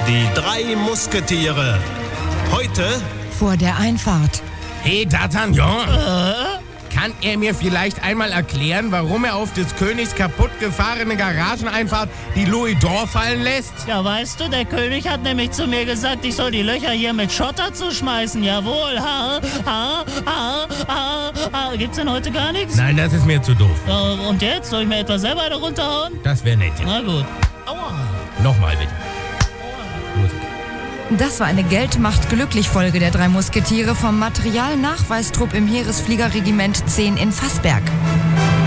Die 3 Musketiere. Heute vor der Einfahrt. Hey, D'Artagnan, kann er mir vielleicht einmal erklären, warum er auf des Königs kaputt gefahrene Garageneinfahrt die Louis d'Or fallen lässt? Ja, weißt du, der König hat nämlich zu mir gesagt, ich soll die Löcher hier mit Schotter zuschmeißen. Jawohl, Gibt's denn heute gar nichts? Nein, das ist mir zu doof. Und jetzt? Soll ich mir etwas selber da runterhauen? Das wäre nett. Na gut. Aua. Nochmal bitte. Das war eine Geld-macht-glücklich-Folge der 3 Musketiere vom Materialnachweistrupp im Heeresfliegerregiment 10 in Fassberg.